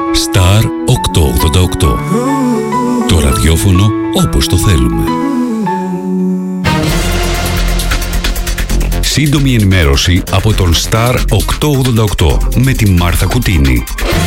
Star 888. Το ραδιόφωνο όπως το θέλουμε. Σύντομη ενημέρωση από τον Star 888 με τη Μάρθα Κουτίνη.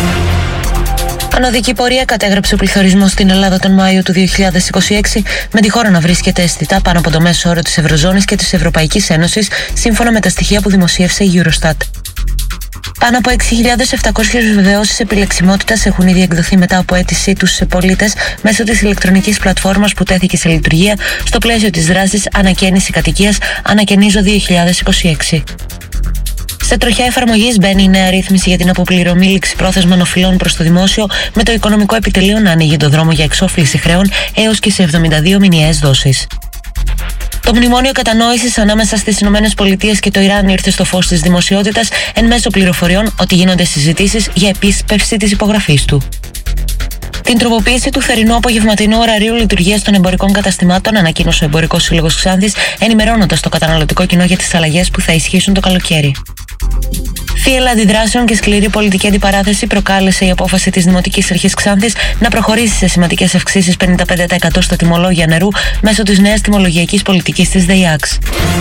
Ανωδική πορεία κατέγραψε ο πληθωρισμός στην Ελλάδα τον Μάιο του 2026, με τη χώρα να βρίσκεται αισθητά πάνω από το μέσο όρο της Ευρωζώνης και της Ευρωπαϊκής Ένωσης, σύμφωνα με τα στοιχεία που δημοσίευσε η Eurostat. Πάνω από 6.700 βεβαιώσεις επιλεξιμότητας έχουν ήδη εκδοθεί μετά από αίτησή τους σε πολίτες μέσω της ηλεκτρονικής πλατφόρμας που τέθηκε σε λειτουργία στο πλαίσιο της δράσης Ανακαίνιση κατοικίας Ανακαινίζω 2026. Σε τροχιά εφαρμογής μπαίνει η νέα ρύθμιση για την αποπληρωμή ληξιπρόθεσμων οφειλών προς το δημόσιο, με το Οικονομικό Επιτελείο να ανοίγει τον δρόμο για εξόφληση χρέων έως και σε 72 μηνιαίες δόσεις. Το μνημόνιο κατανόησης ανάμεσα στις ΗΠΑ και το Ιράν ήρθε στο φως της δημοσιότητας εν μέσω πληροφοριών ότι γίνονται συζητήσεις για επίσπευση της υπογραφής του. Την τροποποίηση του θερινού απογευματινού ωραρίου λειτουργίας των εμπορικών καταστημάτων ανακοίνωσε ο Εμπορικός Σύλλογος Ξάνθης, ενημερώνοντας το καταναλωτικό κοινό για τις αλλαγές που θα ισχύσουν το καλοκαίρι. Θύελλα αντιδράσεων και σκληρή πολιτική αντιπαράθεση προκάλεσε η απόφαση της Δημοτικής Αρχής Ξάνθης να προχωρήσει σε σημαντικές αυξήσεις 55% στα τιμολόγια νερού μέσω της νέας τιμολογιακής πολιτικής της ΔΕΙΑΞ.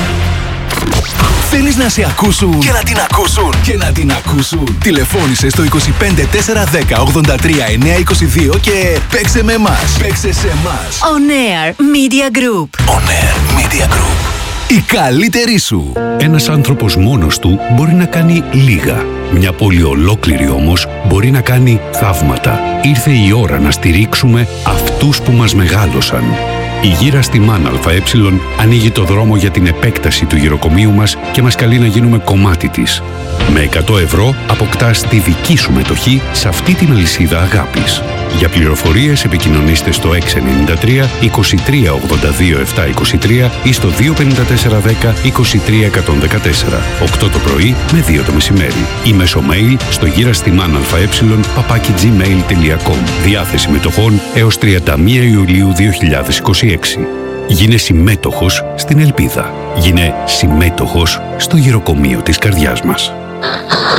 Θέλεις να σε ακούσουν και να την ακούσουν και να την ακούσουν? Τηλεφώνησε στο 25 410 83 922 και παίξε με εμάς. Παίξε σε εμάς. On Air Media Group. On Air Media Group. Η καλύτερη σου. Ένας άνθρωπος μόνος του μπορεί να κάνει λίγα. Μια πόλη ολόκληρη όμως μπορεί να κάνει θαύματα. Ήρθε η ώρα να στηρίξουμε αυτούς που μας μεγάλωσαν. Η γύρα στη ΜΑΝ ΑΕ ανοίγει το δρόμο για την επέκταση του γυροκομείου μας και μας καλεί να γίνουμε κομμάτι της. Με 100 ευρώ αποκτάς τη δική σου μετοχή σε αυτή την αλυσίδα αγάπης. Για πληροφορίες επικοινωνήστε στο 693 23 82 723 ή στο 25410 23 114. 8 το πρωί με 2 το μεσημέρι. Ή μέσω mail στο girastimanae@gmail.com. Διάθεση μετοχών έως 31 Ιουλίου 2026. Γίνε συμμέτοχος στην ελπίδα. Γίνε συμμέτοχος στο γυροκομείο της καρδιάς μας.